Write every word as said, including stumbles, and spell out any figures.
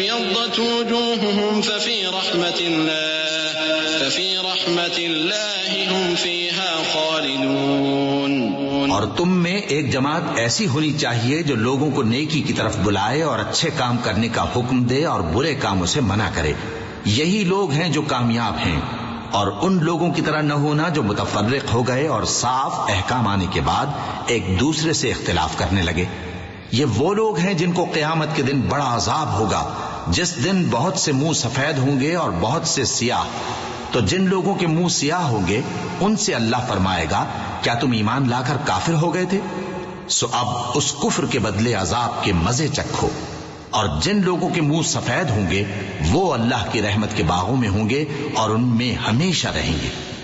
इब्यद्दत वुजूहुहुम फफी रहमतिल्लाह फफी रहमतिल्लाहि हुम फीहा खालिदून। और तुम में एक जमात ऐसी होनी चाहिए जो लोगों को नेकी की तरफ बुलाए और अच्छे काम करने का हुक्म दे और बुरे कामों से मना करे। यही लोग हैं जो कामयाब हैं। और उन लोगों की तरह न होना जो मुतफर्रिक हो गए और साफ अहकाम आने के बाद एक दूसरे से इख्तिलाफ करने लगे। ये वो लोग हैं जिनको क़यामत के दिन बड़ा अजाब होगा, जिस दिन बहुत से मुंह सफेद होंगे और बहुत से सियाह। तो जिन लोगों के मुंह सियाह होंगे उनसे अल्लाह फरमाएगा, क्या तुम ईमान लाकर काफिर हो गए थे? सो अब उस कुफ्र के बदले अजाब के मजे चखो। और जिन लोगों के मुंह सफेद होंगे वो अल्लाह की रहमत के बागों में होंगे और उनमें हमेशा रहेंगे।